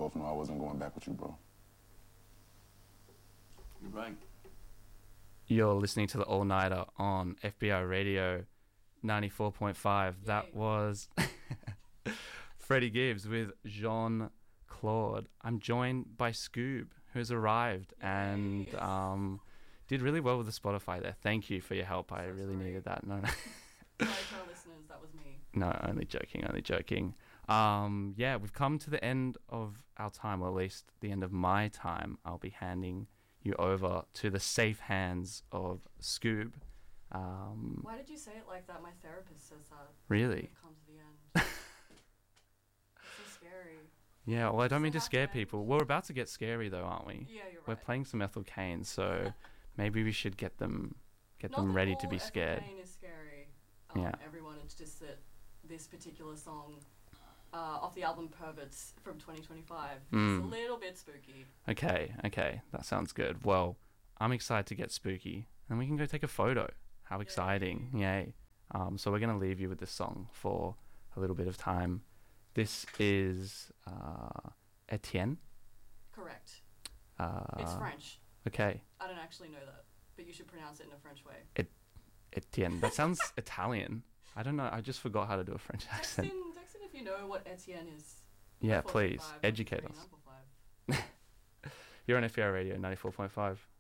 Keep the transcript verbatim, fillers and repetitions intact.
both know I wasn't going back with you, bro. You're right. You're listening to the All Nighter on F B I Radio ninety-four point five. Yay. That was Freddie Gibbs with Jean Claude. I'm joined by Scoob, who's arrived Yay. and um, did really well with the Spotify there. Thank you for your help. I So really sorry. needed that. No, no. Sorry to our listeners, that was me. No, only joking, only joking. Um, yeah, we've come to the end of our time, or at least the end of my time. I'll be handing you over to the safe hands of Scoob. Um, Why did you say it like that? My therapist says that. Really? We've come to the end. It's so scary. Yeah, well, I don't Does mean it to have scare to people. end? We're about to get scary, though, aren't we? Yeah, you're right. We're playing some Ethel Cain, so maybe we should get them get Not them that ready all to be Ethel scared. Cain is scary. Um, Yeah. Everyone, it's just that this particular song uh, off the album Perverts from twenty twenty-five is Mm. a little bit spooky. Okay, okay, that sounds good. Well, I'm excited to get spooky, and we can go take a photo. How exciting! Yay! Um, so we're gonna leave you with this song for a little bit of time. This is uh, Etienne. Correct. Uh, It's French. Okay, I don't actually know that, but you should pronounce it in a French way. Etienne. That sounds Italian. I don't know. I just forgot how to do a French Text accent. in, text in if you know what Etienne is. Yeah, four please five, educate nine us. four five. You're on F B I Radio ninety-four point five.